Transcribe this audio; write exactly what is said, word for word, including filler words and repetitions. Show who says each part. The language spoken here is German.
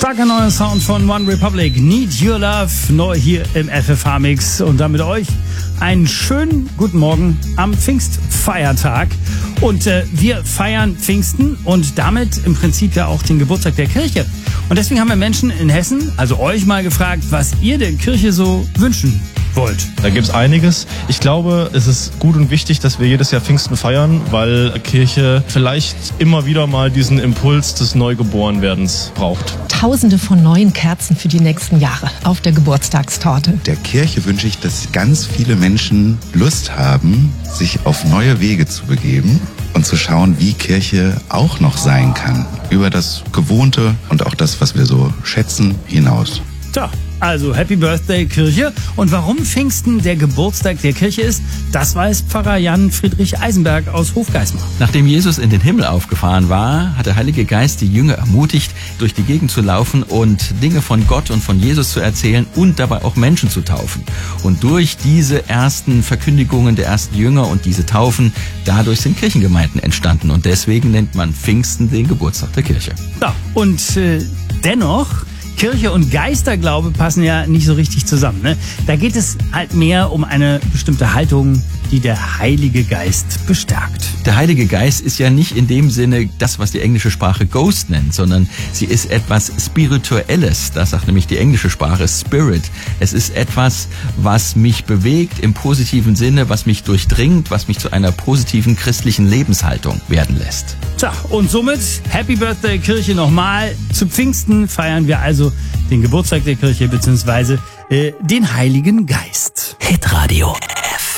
Speaker 1: Starker neuer Sound von One Republic, Need Your Love, neu hier im F F H-Mix. Und damit euch einen schönen guten Morgen am Pfingstfeiertag. Und äh, wir feiern Pfingsten und damit im Prinzip ja auch den Geburtstag der Kirche. Und deswegen haben wir Menschen in Hessen, also euch mal gefragt, was ihr der Kirche so wünschen wollt.
Speaker 2: Da gibt's einiges. Ich glaube, es ist gut und wichtig, dass wir jedes Jahr Pfingsten feiern, weil Kirche vielleicht immer wieder mal diesen Impuls des Neugeborenwerdens braucht.
Speaker 3: Tausende von neuen Kerzen für die nächsten Jahre auf der Geburtstagstorte.
Speaker 4: Der Kirche wünsche ich, dass ganz viele Menschen Lust haben, sich auf neue Wege zu begeben und zu schauen, wie Kirche auch noch sein kann. Über das Gewohnte und auch das, was wir so schätzen, hinaus.
Speaker 1: Tja, also Happy Birthday Kirche. Und warum Pfingsten der Geburtstag der Kirche ist, das weiß Pfarrer Jan Friedrich Eisenberg aus Hofgeismar.
Speaker 5: Nachdem Jesus in den Himmel aufgefahren war, hat der Heilige Geist die Jünger ermutigt, durch die Gegend zu laufen und Dinge von Gott und von Jesus zu erzählen und dabei auch Menschen zu taufen. Und durch diese ersten Verkündigungen der ersten Jünger und diese Taufen, dadurch sind Kirchengemeinden entstanden. Und deswegen nennt man Pfingsten den Geburtstag der Kirche.
Speaker 1: Ja, und äh, dennoch... Kirche und Geisterglaube passen ja nicht so richtig zusammen, ne? Da geht es halt mehr um eine bestimmte Haltung, die der Heilige Geist bestärkt.
Speaker 5: Der Heilige Geist ist ja nicht in dem Sinne das, was die englische Sprache Ghost nennt, sondern sie ist etwas Spirituelles. Das sagt nämlich die englische Sprache Spirit. Es ist etwas, was mich bewegt im positiven Sinne, was mich durchdringt, was mich zu einer positiven christlichen Lebenshaltung werden lässt.
Speaker 1: Tja, und somit Happy Birthday Kirche nochmal. Zu Pfingsten feiern wir also den Geburtstag der Kirche bzw. Äh, den Heiligen Geist.
Speaker 6: Hitradio